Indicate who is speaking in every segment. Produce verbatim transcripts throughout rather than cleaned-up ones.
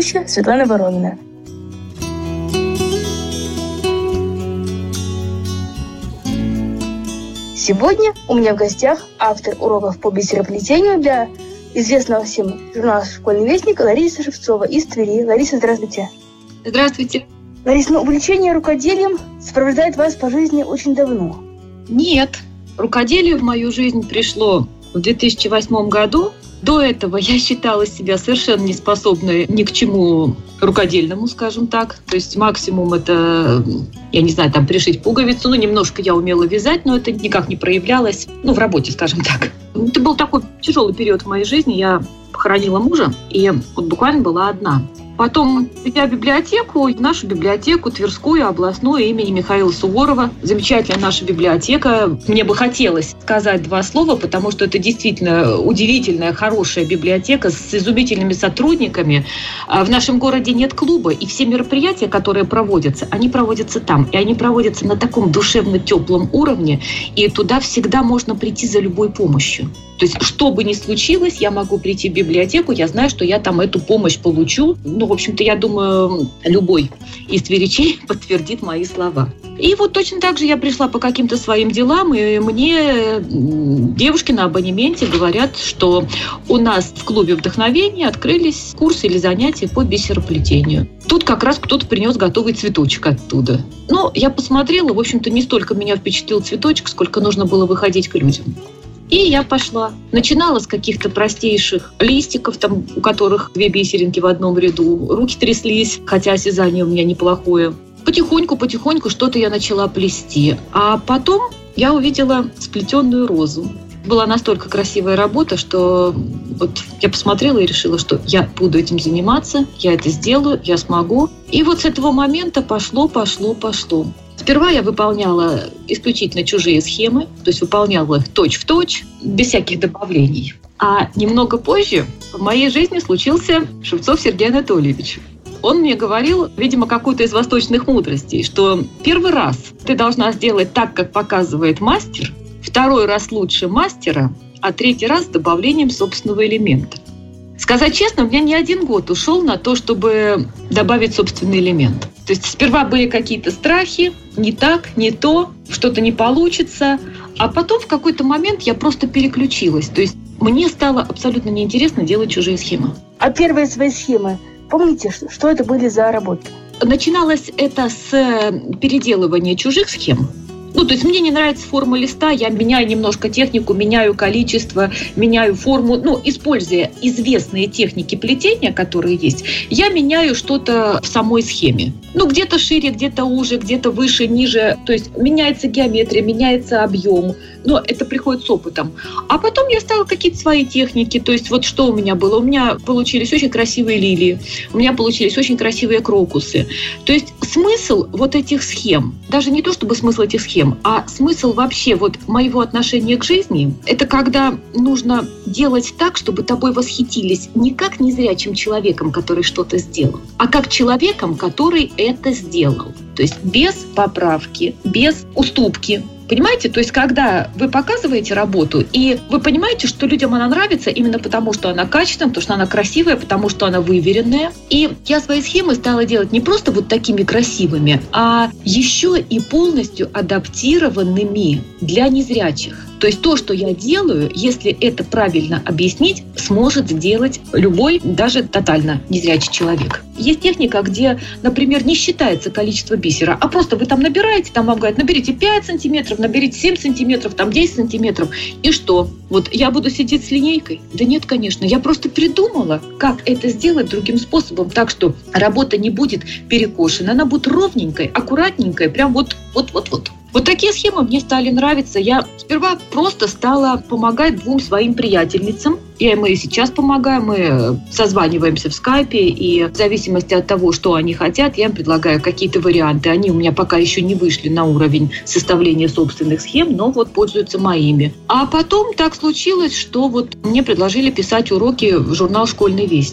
Speaker 1: ведущая Светлана Воронина. Сегодня у меня в гостях автор уроков по бисероплетению для известного всем журнала «Школьный вестник» Лариса Шевцова из Твери. Лариса, здравствуйте.
Speaker 2: Здравствуйте.
Speaker 1: Лариса, ну, увлечение рукоделием сопровождает вас по жизни очень давно.
Speaker 2: Нет, рукоделие в мою жизнь пришло в две тысячи восьмом году. До этого я считала себя совершенно неспособной ни к чему рукодельному, скажем так. То есть максимум это, я не знаю, там пришить пуговицу. Ну, немножко я умела вязать, но это никак не проявлялось, ну, в работе, скажем так. Это был такой тяжелый период в моей жизни. Я похоронила мужа, и вот буквально была одна. Потом, придя в библиотеку, в нашу библиотеку, Тверскую, областную, имени Михаила Суворова. Замечательная наша библиотека. Мне бы хотелось сказать два слова, потому что это действительно удивительная, хорошая библиотека с изумительными сотрудниками. В нашем городе нет клуба, и все мероприятия, которые проводятся, они проводятся там. И они проводятся на таком душевно-теплом уровне, и туда всегда можно прийти за любой помощью. То есть, что бы ни случилось, я могу прийти в библиотеку, я знаю, что я там эту помощь получу. Ну, в общем-то, я думаю, любой из тверичей подтвердит мои слова. И вот точно так же я пришла по каким-то своим делам, и мне девушки на абонементе говорят, что у нас в клубе вдохновения открылись курсы или занятия по бисероплетению. Тут как раз кто-то принес готовый цветочек оттуда. Но я посмотрела, в общем-то, не столько меня впечатлил цветочек, сколько нужно было выходить к людям. И я пошла. Начинала с каких-то простейших листиков, там, у которых две бисеринки в одном ряду. Руки тряслись, хотя осязание у меня неплохое. Потихоньку-потихоньку что-то я начала плести. А потом я увидела сплетенную розу. Была настолько красивая работа, что вот я посмотрела и решила, что я буду этим заниматься, я это сделаю, я смогу. И вот с этого момента пошло, пошло, пошло. Сперва я выполняла исключительно чужие схемы, то есть выполняла их точь-в-точь, без всяких добавлений. А немного позже в моей жизни случился Шевцов Сергей Анатольевич. Он мне говорил, видимо, какую-то из восточных мудростей, что первый раз ты должна сделать так, как показывает мастер, второй раз лучше мастера, а третий раз с добавлением собственного элемента. Сказать честно, у меня не один год ушел на то, чтобы добавить собственный элемент. То есть сперва были какие-то страхи, не так, не то, что-то не получится, а потом в какой-то момент я просто переключилась. То есть мне стало абсолютно неинтересно делать чужие схемы.
Speaker 1: А первые свои схемы, помните, что это были за работы?
Speaker 2: Начиналось это с переделывания чужих схем. Ну, то есть мне не нравится форма листа, я меняю немножко технику, меняю количество, меняю форму. Ну, используя известные техники плетения, которые есть, я меняю что-то в самой схеме. Ну, где-то шире, где-то уже, где-то выше, ниже. То есть меняется геометрия, меняется объем. Но это приходит с опытом. А потом я стала какие-то свои техники. То есть вот что у меня было? У меня получились очень красивые лилии, у меня получились очень красивые крокусы. То есть смысл вот этих схем, даже не то чтобы смысл этих схем, а смысл вообще вот моего отношения к жизни, это когда нужно делать так, чтобы тобой восхитились не как незрячим человеком, который что-то сделал, а как человеком, который это сделал. То есть без поправки, без уступки. Понимаете? То есть, когда вы показываете работу, и вы понимаете, что людям она нравится именно потому, что она качественная, потому что она красивая, потому что она выверенная. И я свои схемы стала делать не просто вот такими красивыми, а еще и полностью адаптированными для незрячих. То есть то, что я делаю, если это правильно объяснить, сможет сделать любой, даже тотально незрячий человек. Есть техника, где, например, не считается количество бисера, а просто вы там набираете, там вам говорят, наберите пять сантиметров, наберите семь сантиметров, там десять сантиметров. И что? Вот я буду сидеть с линейкой? Да нет, конечно. Я просто придумала, как это сделать другим способом, так что работа не будет перекошена, она будет ровненькой, аккуратненькой, прям вот, вот-вот-вот. Вот такие схемы мне стали нравиться. Я сперва просто стала помогать двум своим приятельницам. Я им и сейчас помогаю. Мы созваниваемся в скайпе, и в зависимости от того, что они хотят, я им предлагаю какие-то варианты. Они у меня пока еще не вышли на уровень составления собственных схем, но вот пользуются моими. А потом так случилось, что вот мне предложили писать уроки в журнал «Школьный вестник».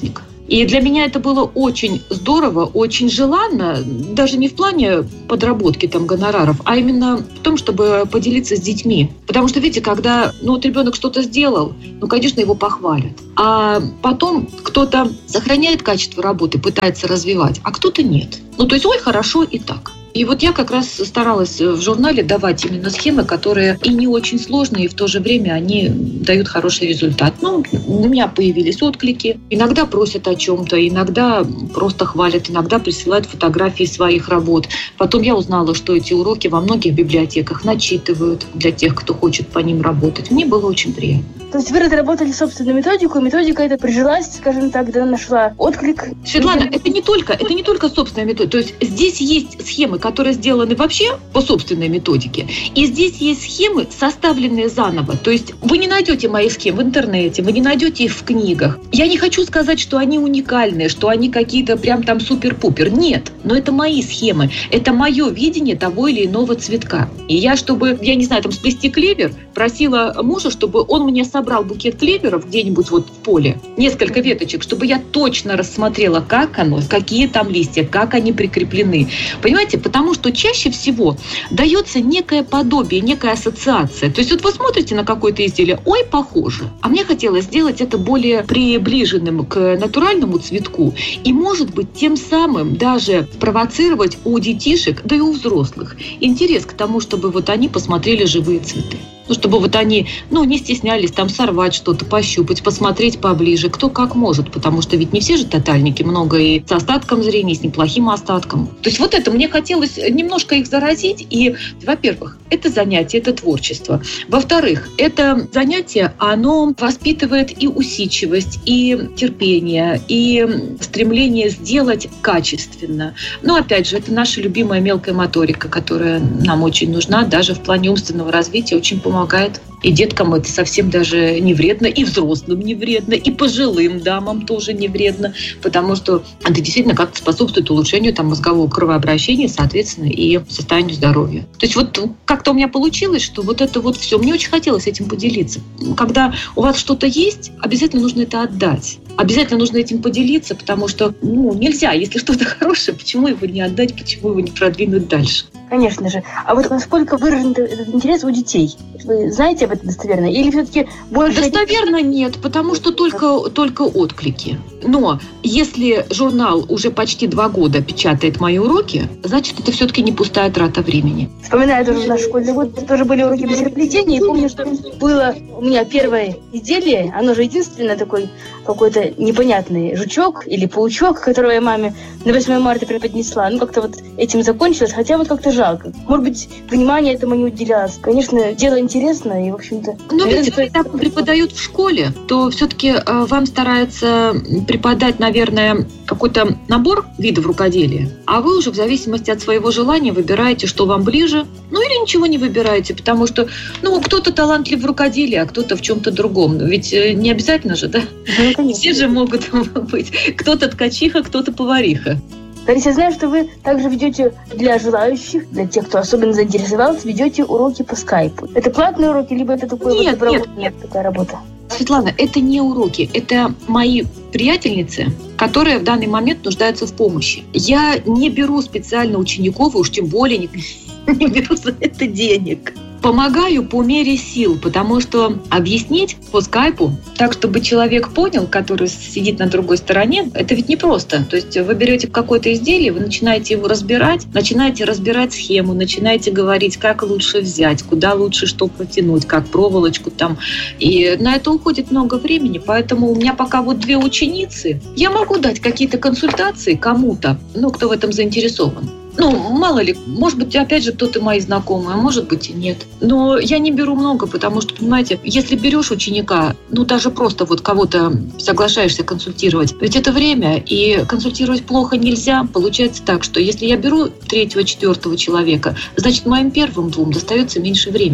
Speaker 2: И для меня это было очень здорово, очень желанно, даже не в плане подработки там гонораров, а именно в том, чтобы поделиться с детьми. Потому что, видите, когда ну, вот ребенок что-то сделал, ну, конечно, его похвалят. А потом кто-то сохраняет качество работы, пытается развивать, а кто-то нет. Ну, то есть, ой, хорошо и так. И вот я как раз старалась в журнале давать именно схемы, которые и не очень сложные, и в то же время они дают хороший результат. Ну, у меня появились отклики. Иногда просят о чем-то, иногда просто хвалят, иногда присылают фотографии своих работ. Потом я узнала, что эти уроки во многих библиотеках начитывают для тех, кто хочет по ним работать. Мне было очень приятно.
Speaker 1: То есть вы разработали собственную методику, и методика эта прижилась, скажем так, да, нашла отклик.
Speaker 2: Светлана, это не только, это не только собственная методика. То есть здесь есть схемы, которые сделаны вообще по собственной методике, и здесь есть схемы, составленные заново. То есть вы не найдете мои схемы в интернете, вы не найдете их в книгах. Я не хочу сказать, что они уникальные, что они какие-то прям там супер-пупер. Нет, но это мои схемы, это мое видение того или иного цветка. И я, чтобы, я не знаю, там сплести клевер, просила мужа, чтобы он мне собрал букет клеверов где-нибудь вот в поле, несколько веточек, чтобы я точно рассмотрела, как оно, какие там листья, как они прикреплены. Понимаете, потому что чаще всего дается некое подобие, некая ассоциация. То есть вот вы смотрите на какое-то изделие, ой, похоже. А мне хотелось сделать это более приближенным к натуральному цветку и, может быть, тем самым даже провоцировать у детишек, да и у взрослых интерес к тому, чтобы вот они посмотрели живые цветы. Ну, чтобы вот они, ну, не стеснялись там сорвать что-то, пощупать, посмотреть поближе, кто как может, потому что ведь не все же тотальники, много и с остатком зрения, и с неплохим остатком. То есть вот это мне хотелось немножко их заразить, и, во-первых, это занятие, это творчество. Во-вторых, это занятие, оно воспитывает и усидчивость, и терпение, и стремление сделать качественно. Но, опять же, это наша любимая мелкая моторика, которая нам очень нужна, даже в плане умственного развития, очень помогает. помогает. И деткам это совсем даже не вредно, и взрослым не вредно, и пожилым дамам тоже не вредно, потому что это действительно как-то способствует улучшению там, мозгового кровообращения, соответственно, и состоянию здоровья. То есть вот как-то у меня получилось, что вот это вот все. Мне очень хотелось этим поделиться. Когда у вас что-то есть, обязательно нужно это отдать. Обязательно нужно этим поделиться, потому что ну, нельзя, если что-то хорошее, почему его не отдать, почему его не продвинуть дальше?
Speaker 1: Конечно же. А вот насколько выражен этот интерес у детей? Вы знаете об этом достоверно? Или все-таки больше...
Speaker 2: Достоверно нет, потому что только, только отклики. Но если журнал уже почти два года печатает мои уроки, значит, это все-таки не пустая трата времени.
Speaker 1: Вспоминаю тоже наш школьный год, тоже были уроки бисероплетения, и помню, что было у меня первое изделие, оно же единственное такой какой-то непонятный жучок или паучок, которого я маме на восьмое марта преподнесла. Ну, как-то вот этим закончилось, хотя вот как-то жалко. Может быть, внимание этому не уделялось. Конечно, дело интересное и, в общем-то...
Speaker 2: Но ведь когда преподают в школе, то все-таки э, вам стараются преподать, наверное, какой-то набор видов рукоделия, а вы уже в зависимости от своего желания выбираете, что вам ближе, ну или ничего не выбираете, потому что, ну, кто-то талантлив в рукоделии, а кто-то в чем-то другом. Ведь не обязательно же, да? Ну, все же могут быть. Кто-то ткачиха, кто-то повариха.
Speaker 1: Лариса, я знаю, что вы также ведете для желающих, для тех, кто особенно заинтересовался, ведете уроки по скайпу. Это платные уроки, либо это такой
Speaker 2: нет,
Speaker 1: вот
Speaker 2: нет,
Speaker 1: нет, такая работа?
Speaker 2: Светлана, это не уроки, это мои приятельницы, которые в данный момент нуждаются в помощи. Я не беру специально учеников, и уж тем более не, не беру за это денег. Помогаю по мере сил, потому что объяснить по скайпу так, чтобы человек понял, который сидит на другой стороне, это ведь непросто. То есть вы берете какое-то изделие, вы начинаете его разбирать, начинаете разбирать схему, начинаете говорить, как лучше взять, куда лучше что протянуть, как проволочку там. И на это уходит много времени, поэтому у меня пока вот две ученицы. Я могу дать какие-то консультации кому-то, ну, кто в этом заинтересован. Ну, мало ли, может быть, опять же, кто-то мои знакомые, а может быть и нет. Но я не беру много, потому что, понимаете, если берешь ученика, ну, даже просто вот кого-то соглашаешься консультировать, ведь это время, и консультировать плохо нельзя. Получается так, что если я беру третьего, четвертого человека, значит, моим первым двум достается меньше времени.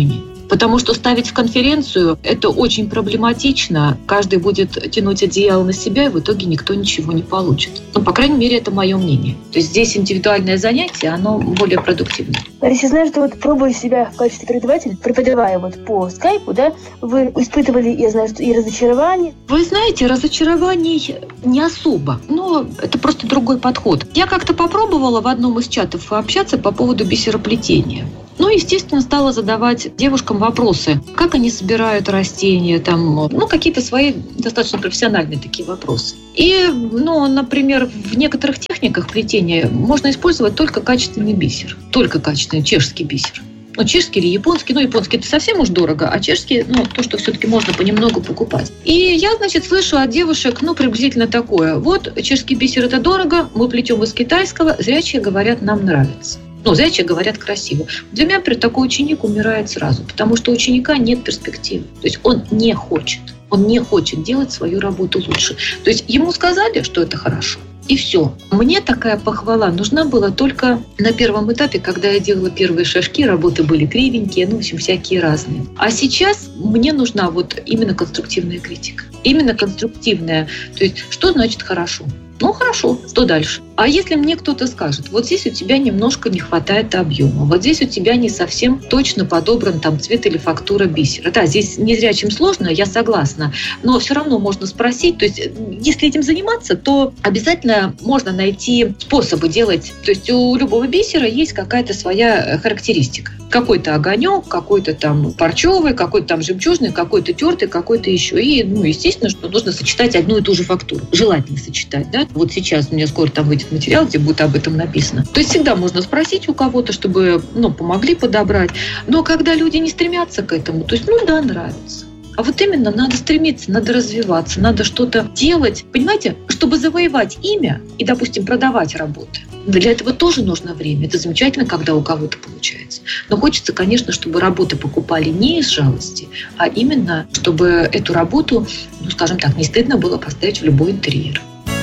Speaker 2: Потому что ставить в конференцию – это очень проблематично. Каждый будет тянуть одеяло на себя, и в итоге никто ничего не получит. Ну, по крайней мере, это мое мнение. То есть здесь индивидуальное занятие, оно более продуктивное.
Speaker 1: Лариса, я знаю, что вот пробуя себя в качестве преподавателя, преподавая вот по скайпу, да, вы испытывали, я знаю, что и разочарование.
Speaker 2: Вы знаете, разочарований не особо, но это просто другой подход. Я как-то попробовала в одном из чатов общаться по поводу бисероплетения. Ну, естественно, стала задавать девушкам вопросы, как они собирают растения, там, ну, какие-то свои достаточно профессиональные такие вопросы. И, ну, например, в некоторых техниках плетения можно использовать только качественный бисер, только качественный чешский бисер. Ну, чешский или японский, ну, японский это совсем уж дорого, а чешский, ну, то, что все-таки можно понемногу покупать. И я, значит, слышу от девушек, ну, приблизительно такое. Вот, чешский бисер это дорого, мы плетем из китайского, зрячие говорят, нам нравится. Ну, зрячие говорят красиво. Для меня, например, такой ученик умирает сразу, потому что у ученика нет перспективы. То есть он не хочет, он не хочет делать свою работу лучше. То есть ему сказали, что это хорошо, и все. Мне такая похвала нужна была только на первом этапе, когда я делала первые шажки, работы были кривенькие, ну, в общем, всякие разные. А сейчас мне нужна вот именно конструктивная критика. Именно конструктивная. То есть, что значит хорошо? Ну, хорошо, что дальше? А если мне кто-то скажет, вот здесь у тебя немножко не хватает объема, вот здесь у тебя не совсем точно подобран там цвет или фактура бисера. Да, здесь незрячим сложно, я согласна, но все равно можно спросить. То есть, если этим заниматься, то обязательно можно найти способы делать. То есть, у любого бисера есть какая-то своя характеристика. Какой-то огонек, какой-то там парчевый, какой-то там жемчужный, какой-то тертый, какой-то еще. И, ну, естественно, что нужно сочетать одну и ту же фактуру. Желательно сочетать, да? Вот сейчас у меня скоро там выйдет материал, где будет об этом написано. То есть всегда можно спросить у кого-то, чтобы, ну, помогли подобрать. Но когда люди не стремятся к этому, то есть, ну да, нравится. А вот именно надо стремиться, надо развиваться, надо что-то делать, понимаете, чтобы завоевать имя и, допустим, продавать работы. Для этого тоже нужно время. Это замечательно, когда у кого-то получается. Но хочется, конечно, чтобы работы покупали не из жалости, а именно, чтобы эту работу, ну, скажем так, не стыдно было поставить в любой интерьер.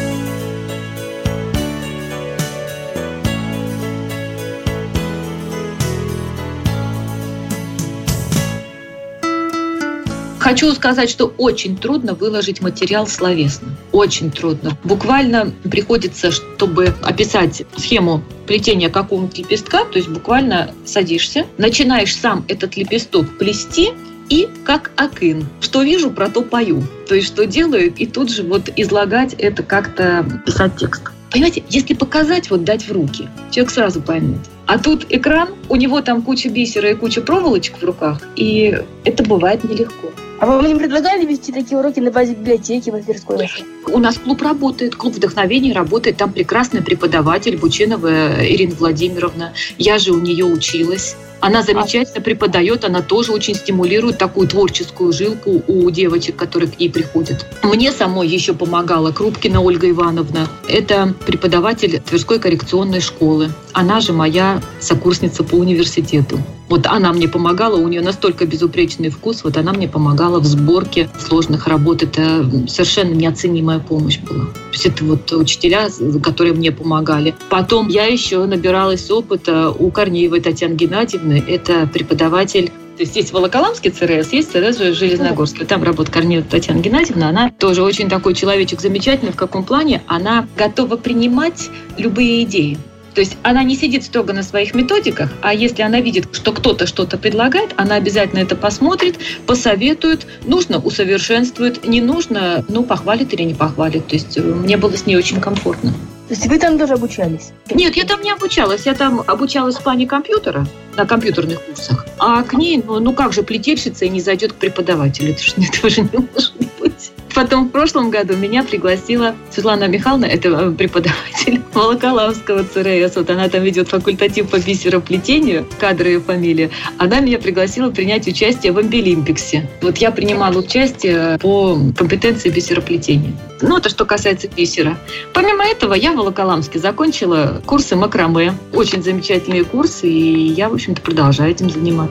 Speaker 2: Хочу сказать, что очень трудно выложить материал словесно. Очень трудно. Буквально приходится, чтобы описать схему плетения какого-нибудь лепестка, то есть буквально садишься, начинаешь сам этот лепесток плести, и как акын. Что вижу, про то пою. То есть что делаю, и тут же вот излагать это, как-то писать текст. Понимаете, если показать, вот дать в руки, человек сразу поймет. А тут экран, у него там куча бисера и куча проволочек в руках, и это бывает нелегко.
Speaker 1: А вам не предлагали вести такие уроки на базе библиотеки в мастерской?
Speaker 2: У нас клуб работает, клуб вдохновения работает. Там прекрасный преподаватель Бучинова Ирина Владимировна. Я же у нее училась. Она замечательно преподает, она тоже очень стимулирует такую творческую жилку у девочек, которые к ней приходят. Мне самой еще помогала Крупкина Ольга Ивановна. Это преподаватель Тверской коррекционной школы. Она же моя сокурсница по университету. Вот она мне помогала, у нее настолько безупречный вкус, вот она мне помогала в сборке сложных работ. Это совершенно неоценимая помощь была. То есть это вот учителя, которые мне помогали. Потом я еще набиралась опыта у Корнеевой Татьяны Геннадьевны. Это преподаватель. То есть есть Волоколамский ЦРС, есть ЦРС Железногорский. Там работает Корнеева Татьяна Геннадьевна. Она тоже очень такой человечек замечательный. В каком плане? Она готова принимать любые идеи. То есть она не сидит строго на своих методиках, а если она видит, что кто-то что-то предлагает, она обязательно это посмотрит, посоветует, нужно усовершенствует, не нужно, ну, похвалит или не похвалит. То есть мне было с ней очень комфортно.
Speaker 1: То есть вы там тоже обучались?
Speaker 2: Нет, я там не обучалась. Я там обучалась в плане компьютера, на компьютерных курсах. А к ней, ну, ну как же плетельщица и не зайдет к преподавателю? Это же, этого же не может быть. Потом в прошлом году меня пригласила Светлана Михайловна, это преподаватель Волоколамского ЦРС. Вот она там ведет факультатив по бисероплетению, кадры ее фамилия. Она меня пригласила принять участие в Амбилимпиксе. Вот я принимала участие по компетенции бисероплетения. Ну, это что касается бисера. Помимо этого, я в Волоколамске закончила курсы макраме. Очень замечательные курсы, и я, в общем-то, продолжаю этим заниматься.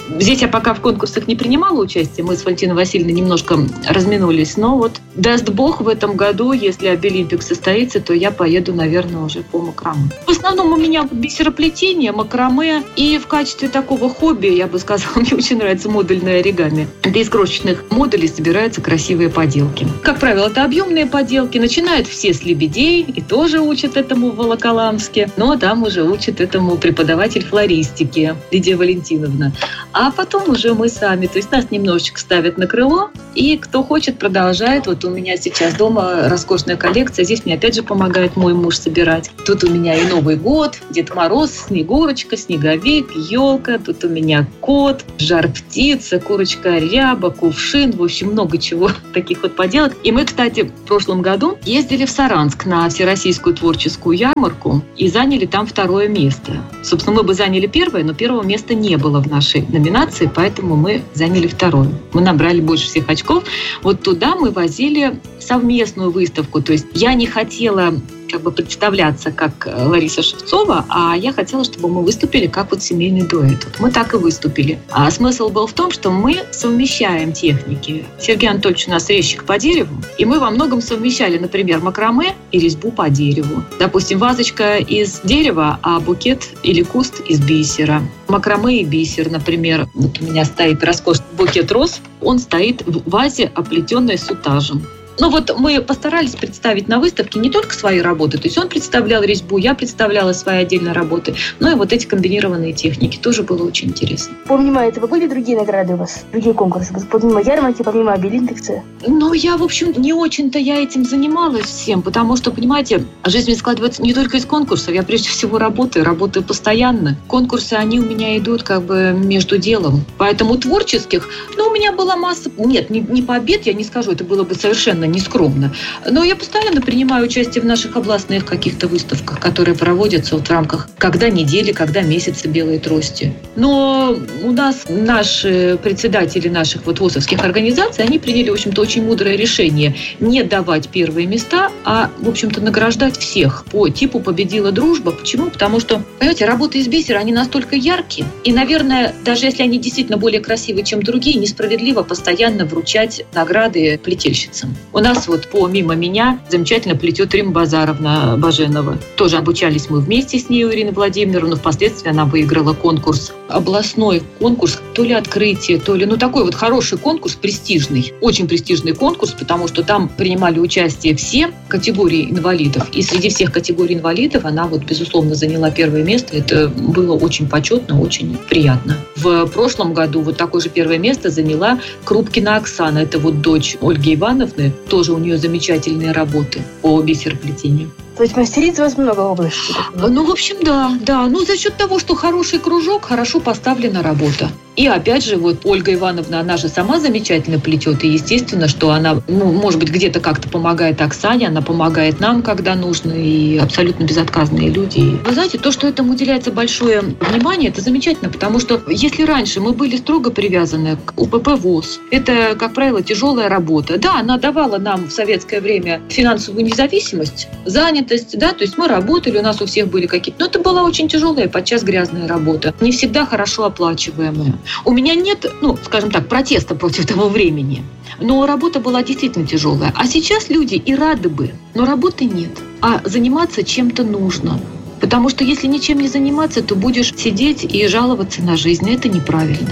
Speaker 2: Здесь я пока в конкурсах не принимала участие, мы с Валентиной Васильевной немножко разминулись, но вот даст Бог в этом году, если Обилимпик состоится, то я поеду, наверное, уже по макраме. В основном у меня бисероплетение, макраме, и в качестве такого хобби, я бы сказала, мне очень нравится модульное оригами. Это из крошечных модулей собираются красивые поделки. Как правило, это объемные поделки, начинают все с лебедей, и тоже учат этому в Волоколамске, но там уже учат этому преподаватель флористики Лидия Валентиновна. А потом уже мы сами, то есть нас немножечко ставят на крыло, и кто хочет, продолжает. Вот у меня сейчас дома роскошная коллекция, здесь мне опять же помогает мой муж собирать. Тут у меня и Новый год, Дед Мороз, Снегурочка, Снеговик, елка, тут у меня кот, жар-птица, курочка ряба, кувшин, в общем, много чего таких вот поделок. И мы, кстати, в прошлом году ездили в Саранск на Всероссийскую творческую ярмарку и заняли там второе место. Собственно, мы бы заняли первое, но первого места не было в нашей номинации, поэтому мы заняли второе. Мы набрали больше всех очков. Вот туда мы возили совместную выставку. То есть я не хотела как бы представляться как Лариса Шевцова, а я хотела, чтобы мы выступили как вот семейный дуэт. Вот мы так и выступили. А смысл был в том, что мы совмещаем техники. Сергей Анатольевич у нас резчик по дереву, и мы во многом совмещали, например, макраме и резьбу по дереву. Допустим, вазочка из дерева, а букет или куст из бисера. Макраме и бисер, например. Вот у меня стоит роскошный букет роз. Он стоит в вазе, оплетенной сутажем. Ну вот мы постарались представить на выставке не только свои работы, то есть он представлял резьбу, я представляла свои отдельные работы, но и вот эти комбинированные техники. Тоже было очень интересно.
Speaker 1: Помимо этого, были другие награды у вас, другие конкурсы? Помимо ярмарки, помимо Обилимпикса?
Speaker 2: Ну, я, в общем, не очень-то я этим занималась всем, потому что, понимаете, жизнь складывается не только из конкурсов, я прежде всего работаю, работаю постоянно. Конкурсы, они у меня идут как бы между делом. Поэтому творческих, ну, у меня была масса... Нет, не, не побед, я не скажу, это было бы совершенно нескромно. Но я постоянно принимаю участие в наших областных каких-то выставках, которые проводятся вот в рамках когда недели, когда месяца белой трости. Но у нас наши председатели наших вот ВОСовских организаций, они приняли, в общем-то, очень мудрое решение не давать первые места, а, в общем-то, награждать всех по типу «Победила дружба». Почему? Потому что, понимаете, работы из бисера, они настолько яркие, и, наверное, даже если они действительно более красивые, чем другие, несправедливо постоянно вручать награды плетельщицам. У нас вот помимо меня замечательно плетет Рима Базаровна Баженова. Тоже обучались мы вместе с ней, Ириной Владимировной. Впоследствии она выиграла конкурс, областной конкурс, то ли открытие, то ли... Ну, такой вот хороший конкурс, престижный. Очень престижный конкурс, потому что там принимали участие все категории инвалидов. И среди всех категорий инвалидов она вот, безусловно, заняла первое место. Это было очень почетно, очень приятно. В прошлом году вот такое же первое место заняла Крупкина Оксана. Это вот дочь Ольги Ивановны. Тоже у нее замечательные работы по бисероплетению.
Speaker 1: То есть мастериц у вас много областей?
Speaker 2: Ну, в общем, да, да. Ну, за счет того, что хороший кружок, хорошо поставлена работа. И опять же, вот Ольга Ивановна, она же сама замечательно плетет. И естественно, что она, ну, может быть, где-то как-то помогает Оксане, она помогает нам, когда нужно, и абсолютно безотказные люди. И вы знаете, то, что этому уделяется большое внимание, это замечательно, потому что если раньше мы были строго привязаны к УПП ВОС, это, как правило, тяжелая работа. Да, она давала нам в советское время финансовую независимость, занятость, да, то есть мы работали, у нас у всех были какие-то... Но это была очень тяжелая, подчас грязная работа, не всегда хорошо оплачиваемая. У меня нет, ну, скажем так, протеста против того времени. Но работа была действительно тяжелая. А сейчас люди и рады бы, но работы нет. А заниматься чем-то нужно. Потому что если ничем не заниматься, то будешь сидеть и жаловаться на жизнь. Это неправильно.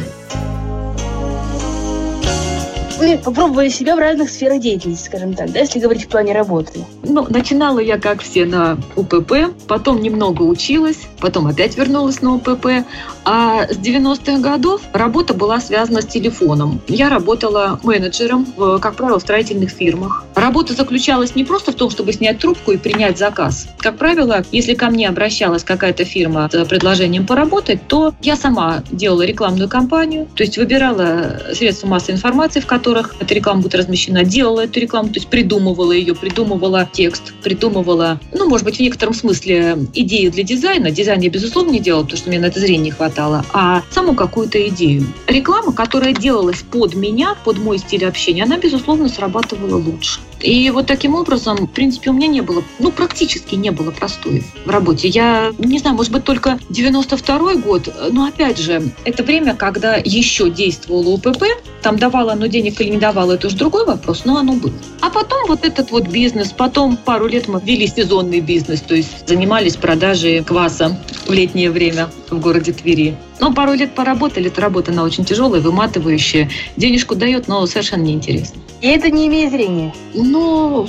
Speaker 1: Вы попробовали себя в разных сферах деятельности, скажем так, да, если говорить в плане работы?
Speaker 2: Ну, начинала я, как все, на УПП, потом немного училась, потом опять вернулась на УПП. А с девяностых годов работа была связана с телефоном. Я работала менеджером, в, как правило, в строительных фирмах. Работа заключалась не просто в том, чтобы снять трубку и принять заказ. Как правило, если ко мне обращалась какая-то фирма с предложением поработать, то я сама делала рекламную кампанию, то есть выбирала средства массовой информации, в которых эта реклама будет размещена, делала эту рекламу, то есть придумывала ее, придумывала текст, придумывала, ну, может быть, в некотором смысле идею для дизайна. Дизайн я, безусловно, не делала, потому что мне на это зрения не хватало, а саму какую-то идею. Реклама, которая делалась под меня, под мой стиль общения, она, безусловно, срабатывала лучше. И вот таким образом, в принципе, у меня не было, ну, практически не было простоев в работе. Я, не знаю, может быть, только девяносто второй год, но, опять же, это время, когда еще действовало УПП, там давало оно денег или не давало, это уже другой вопрос, но оно было. А потом вот этот вот бизнес, потом пару лет мы ввели сезонный бизнес, то есть занимались продажей кваса в летнее время в городе Твери. Но пару лет поработали, эта работа, она очень тяжелая, выматывающая, денежку дает, но совершенно неинтересно.
Speaker 1: И это не имеет зрения?
Speaker 2: Ну,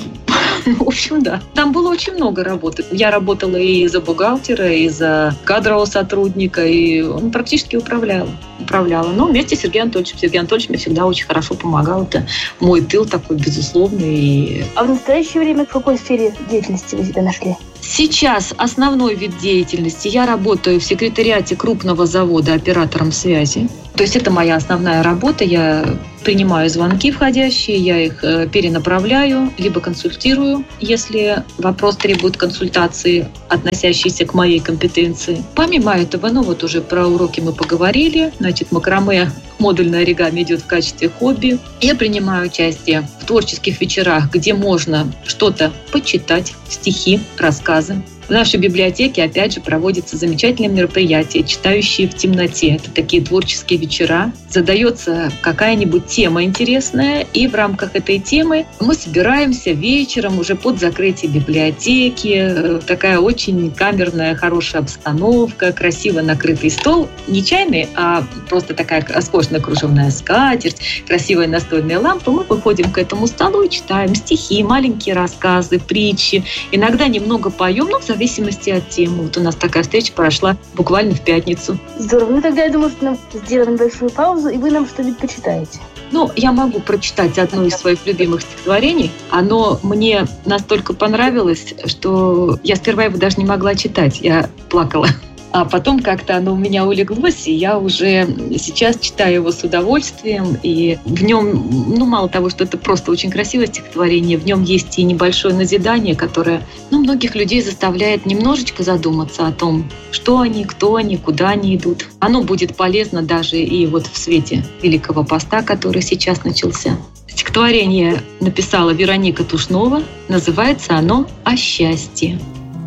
Speaker 2: в общем, да. Там было очень много работы. Я работала и за бухгалтера, и за кадрового сотрудника, и ну, практически управляла. управляла. Но вместе с Сергеем Анатольевичем. Сергей Анатольевич мне всегда очень хорошо помогал. Это мой тыл такой, безусловный. И...
Speaker 1: А в настоящее время в какой сфере деятельности вы себя нашли?
Speaker 2: Сейчас основной вид деятельности. Я работаю в секретариате крупного завода оператором связи. То есть это моя основная работа. Я принимаю звонки входящие, я их перенаправляю, либо консультирую, если вопрос требует консультации, относящейся к моей компетенции. Помимо этого, ну вот уже про уроки мы поговорили. Значит, макраме, модульное оригами идет в качестве хобби. Я принимаю участие в творческих вечерах, где можно что-то почитать, стихи, рассказы. В нашей библиотеке, опять же, проводятся замечательные мероприятия, читающие в темноте. Это такие творческие вечера. Задается какая-нибудь тема интересная, и в рамках этой темы мы собираемся вечером уже под закрытие библиотеки. Такая очень камерная, хорошая обстановка, красиво накрытый стол. Не чайный, а просто такая роскошная кружевная скатерть, красивая настольная лампа. Мы выходим к этому столу и читаем стихи, маленькие рассказы, притчи. Иногда немного поем, но в зависимости от темы. Вот у нас такая встреча прошла буквально в пятницу.
Speaker 1: Здорово. Ну тогда я думаю, что мы сделаем небольшую паузу, и вы нам что-нибудь почитаете.
Speaker 2: Ну, я могу прочитать одно из своих любимых стихотворений. Оно мне настолько понравилось, что я сперва его даже не могла читать. Я плакала. А потом как-то оно у меня улеглось, и я уже сейчас читаю его с удовольствием. И в нем, ну, мало того, что это просто очень красивое стихотворение, в нем есть и небольшое назидание, которое, ну, многих людей заставляет немножечко задуматься о том, что они, кто они, куда они идут. Оно будет полезно даже и вот в свете Великого Поста, который сейчас начался. Стихотворение написала Вероника Тушнова. Называется оно «О счастье».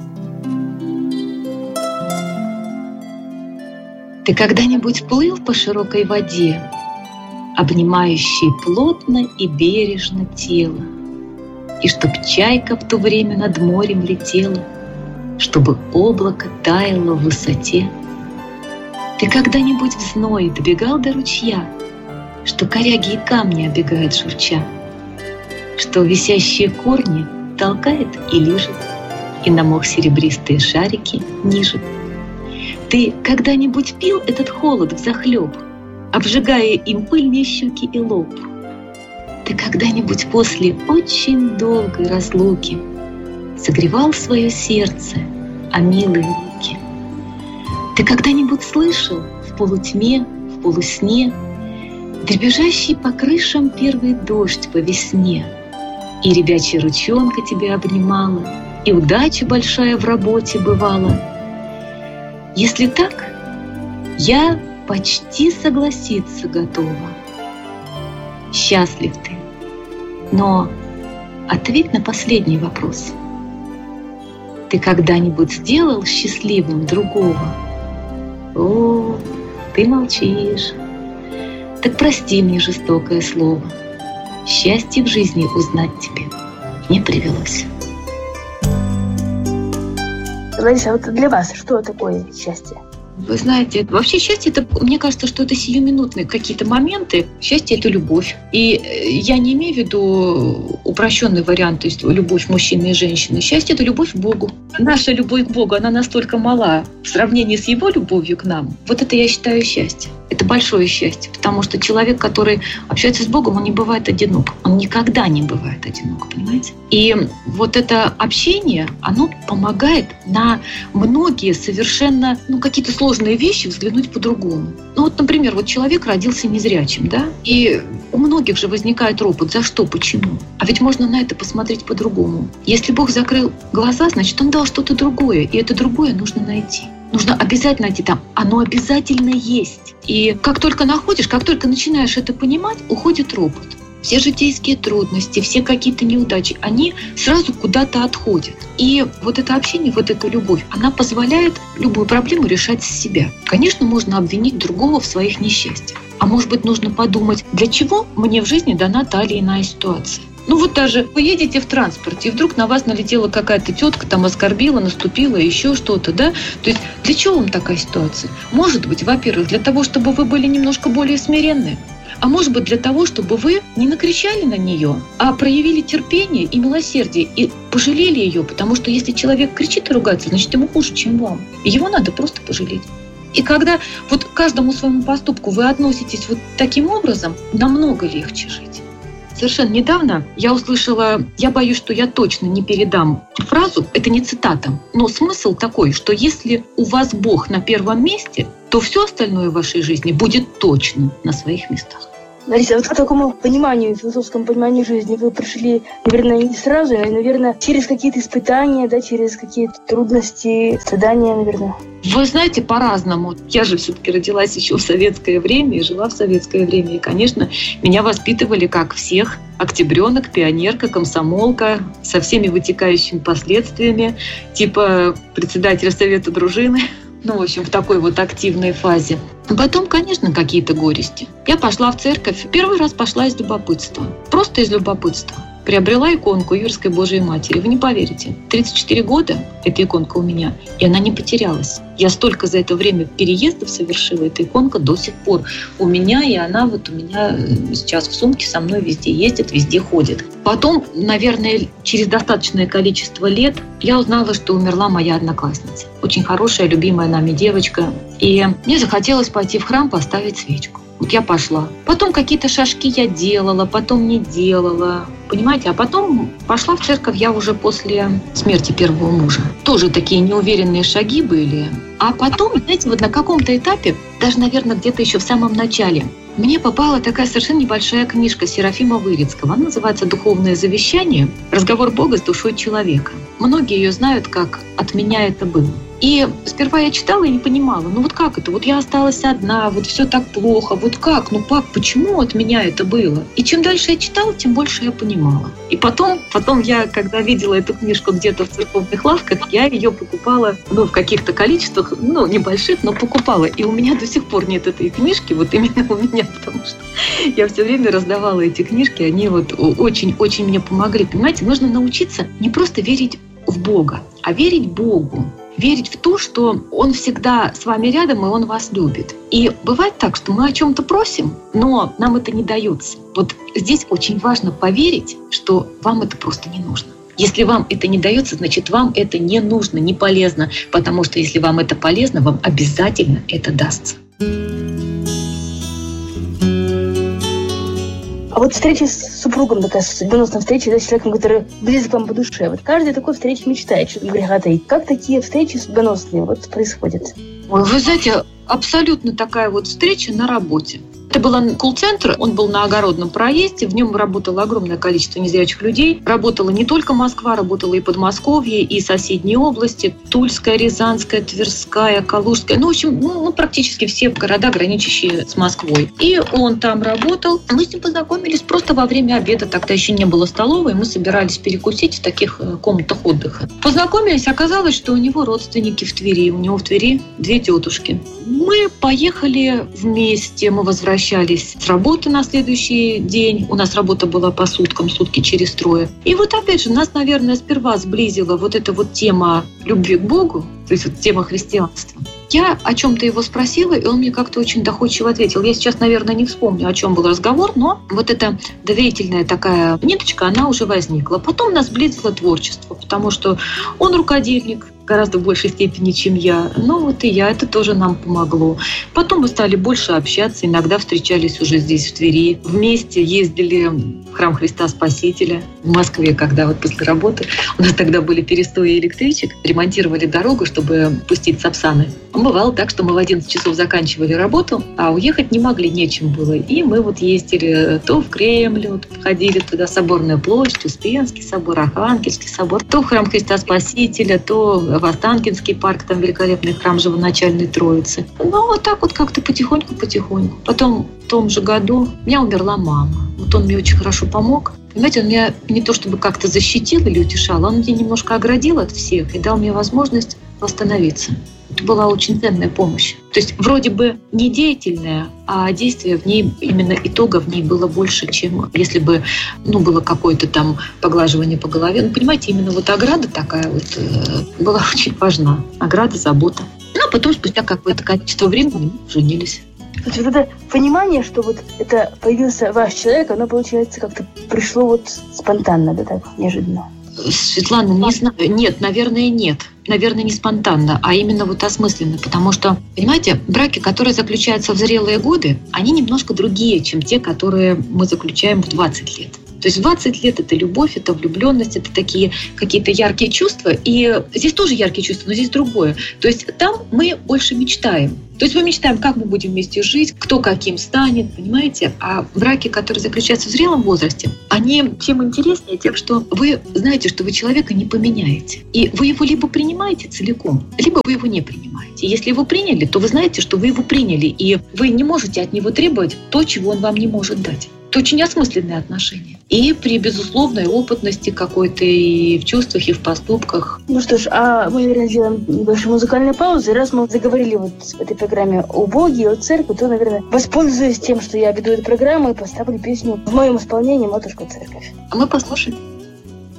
Speaker 2: Ты когда-нибудь плыл по широкой воде, обнимающей плотно и бережно тело, и чтоб чайка в то время над морем летела, чтобы облако таяло в высоте? Ты когда-нибудь в зной добегал до ручья, что коряги и камни обегают шурча, что висящие корни толкает и лижет, и на мох серебристые шарики нижет? Ты когда-нибудь пил этот холод взахлеб, обжигая им пыльные щеки и лоб? Ты когда-нибудь после очень долгой разлуки согревал свое сердце о милые руки? Ты когда-нибудь слышал в полутьме, в полусне дребезжащий по крышам первый дождь по весне, и ребячья ручонка тебя обнимала, и удача большая в работе бывала? Если так, я почти согласиться готова. Счастлив ты, но ответь на последний вопрос. Ты когда-нибудь сделал счастливым другого? О, ты молчишь. Так прости мне жестокое слово. Счастье в жизни узнать тебе не привелось.
Speaker 1: Лариса, а вот для вас что такое счастье?
Speaker 2: Вы знаете, вообще счастье, это, мне кажется, что это сиюминутные какие-то моменты. Счастье – это любовь. И я не имею в виду упрощенный вариант, то есть любовь мужчины и женщины. Счастье – это любовь к Богу. Наша любовь к Богу, она настолько мала в сравнении с Его любовью к нам. Вот это я считаю счастье. Это большое счастье, потому что человек, который общается с Богом, он не бывает одинок. Он никогда не бывает одинок, понимаете? И вот это общение, оно помогает на многие совершенно, ну, какие-то сложные вещи взглянуть по-другому. Ну вот, например, вот человек родился незрячим, да? И у многих же возникает ропот. За что? Почему? А ведь можно на это посмотреть по-другому. Если Бог закрыл глаза, значит, Он дал что-то другое, и это другое нужно найти. Нужно обязательно найти там. Оно обязательно есть. И как только находишь, как только начинаешь это понимать, уходит ропот. все житейские трудности, все какие-то неудачи, они сразу куда-то отходят. И вот это общение, вот эта любовь, она позволяет любую проблему решать с себя. Конечно, можно обвинить другого в своих несчастьях. А может быть, нужно подумать, для чего мне в жизни дана та или иная ситуация. Ну вот даже вы едете в транспорте, и вдруг на вас налетела какая-то тетка, там оскорбила, наступила, еще что-то, да? То есть для чего вам такая ситуация? Может быть, во-первых, для того, чтобы вы были немножко более смиренны. А может быть, для того, чтобы вы не накричали на нее, а проявили терпение и милосердие, и пожалели ее, потому что если человек кричит и ругается, значит, ему хуже, чем вам. И его надо просто пожалеть. И когда вот к каждому своему поступку вы относитесь вот таким образом, намного легче жить. Совершенно недавно я услышала, я боюсь, что я точно не передам фразу, это не цитата, но смысл такой, что если у вас Бог на первом месте, то все остальное в вашей жизни будет точно на своих местах.
Speaker 1: Лариса, вот к такому пониманию, философскому пониманию жизни вы пришли, наверное, не сразу, а, наверное, через какие-то испытания, да, через какие-то трудности, страдания, наверное.
Speaker 2: Вы знаете, по-разному. Я же все-таки родилась еще в советское время и жила в советское время. И, конечно, меня воспитывали, как всех, октябренок, пионерка, комсомолка, со всеми вытекающими последствиями, типа председателя совета дружины. Ну, в общем, в такой вот активной фазе. Потом, конечно, какие-то горести. Я пошла в церковь. Первый раз пошла из любопытства. Просто из любопытства. Приобрела иконку Юрской Божией Матери. Вы не поверите. тридцать четыре года эта иконка у меня, и она не потерялась. Я столько за это время переездов совершила, эта иконка до сих пор у меня, и она вот у меня сейчас в сумке со мной везде ездит, везде ходит. Потом, наверное, через достаточное количество лет я узнала, что умерла моя одноклассница. Очень хорошая, любимая нами девочка. И мне захотелось пойти в храм поставить свечку. Вот я пошла. Потом какие-то шажки я делала, потом не делала. Понимаете? А потом пошла в церковь я уже после смерти первого мужа. Тоже такие неуверенные шаги были. А потом, знаете, вот на каком-то этапе, даже, наверное, где-то еще в самом начале, мне попала такая совершенно небольшая книжка Серафима Вырицкого. Она называется «Духовное завещание. Разговор Бога с душой человека». Многие ее знают как «От меня это было». И сперва я читала и не понимала, ну вот как это? Вот я осталась одна, вот все так плохо, вот как? Ну пап, почему от меня это было? И чем дальше я читала, тем больше я понимала. И потом, потом я, когда видела эту книжку где-то в церковных лавках, я ее покупала, ну, в каких-то количествах, ну, небольших, но покупала. И у меня до сих пор нет этой книжки, вот именно у меня, потому что я все время раздавала эти книжки, они вот очень-очень мне помогли. Понимаете, нужно научиться не просто верить в Бога, а верить Богу. Верить в то, что Он всегда с вами рядом, и Он вас любит. И бывает так, что мы о чем-то просим, но нам это не дается. Вот здесь очень важно поверить, что вам это просто не нужно. Если вам это не дается, значит, вам это не нужно, не полезно, потому что если вам это полезно, вам обязательно это дастся.
Speaker 1: А вот встреча с супругом, такая судьбоносная встреча, да, с человеком, который близок вам по душе. Вот каждый такой встречи мечтает, что греха таить. Как такие встречи судьбоносные вот происходят?
Speaker 2: Ой, вы знаете, абсолютно такая вот встреча на работе. Это был колл-центр, он был на Огородном проезде, в нем работало огромное количество незрячих людей. Работала не только Москва, работала и Подмосковье, и соседние области, Тульская, Рязанская, Тверская, Калужская, ну, в общем, ну, ну, практически все города, граничащие с Москвой. И он там работал. Мы с ним познакомились просто во время обеда, тогда еще не было столовой, мы собирались перекусить в таких комнатах отдыха. Познакомились, оказалось, что у него родственники в Твери, у него в Твери две тетушки. Мы поехали вместе, мы возвращались с работы на следующий день. У нас работа была по суткам, сутки через трое. И вот опять же, нас, наверное, сперва сблизила вот эта вот тема любви к Богу, то есть вот тема христианства. Я о чем-то его спросила, и он мне как-то очень доходчиво ответил. Я сейчас, наверное, не вспомню, о чем был разговор, но вот эта доверительная такая ниточка, она уже возникла. Потом нас сблизило творчество, потому что он рукодельник, гораздо в большей степени, чем я. Ну вот и я, это тоже нам помогло. Потом мы стали больше общаться, иногда встречались уже здесь, в Твери. Вместе ездили в храм Христа Спасителя в Москве, когда вот после работы, у нас тогда были перестои электричек, ремонтировали дорогу, чтобы пустить Сапсаны. Бывало так, что мы в одиннадцать часов заканчивали работу, а уехать не могли, нечем было. И мы вот ездили то в Кремль, вот, ходили туда, Соборная площадь, Успенский собор, Архангельский собор, то в храм Христа Спасителя, то в Останкинский парк, там великолепный храм Живоначальной Троицы. Ну, вот так вот как-то потихоньку-потихоньку. Потом в том же году у меня умерла мама. Вот он мне очень хорошо помог. Понимаете, он меня не то чтобы как-то защитил или утешал, он меня немножко оградил от всех и дал мне возможность восстановиться. Это была очень ценная помощь. То есть вроде бы не деятельная, а действие в ней, именно итога в ней было больше, чем если бы ну, было какое-то там поглаживание по голове. Ну, понимаете, именно вот ограда такая вот э, была очень важна. Ограда, забота. Ну, а потом, спустя какое-то количество времени, мы женились.
Speaker 1: То есть вот это понимание, что вот это появился ваш человек, оно, получается, как-то пришло вот спонтанно, да, так, неожиданно?
Speaker 2: Светлана, не знаю. Нет, наверное, нет. Наверное, не спонтанно, а именно вот осмысленно. Потому что, понимаете, браки, которые заключаются в зрелые годы, они немножко другие, чем те, которые мы заключаем в двадцать лет. То есть в двадцать лет это любовь, это влюбленность, это такие какие-то яркие чувства. И здесь тоже яркие чувства, но здесь другое. То есть там мы больше мечтаем. То есть мы мечтаем, как мы будем вместе жить, кто каким станет, понимаете? А браки, которые заключаются в зрелом возрасте, они тем интереснее тем, что вы знаете, что вы человека не поменяете. И вы его либо принимаете целиком, либо вы его не принимаете. Если его приняли, то вы знаете, что вы его приняли, и вы не можете от него требовать то, чего он вам не может дать. Это очень осмысленные отношения. И при безусловной опытности какой-то и в чувствах, и в поступках.
Speaker 1: Ну что ж, а мы, наверное, сделаем небольшую музыкальную паузу. И раз мы заговорили вот в этой программе о Боге, о церкви, то, наверное, воспользуюсь тем, что я веду эту программу, и поставлю песню в моем исполнении «Матушка Церковь».
Speaker 2: А мы послушаем.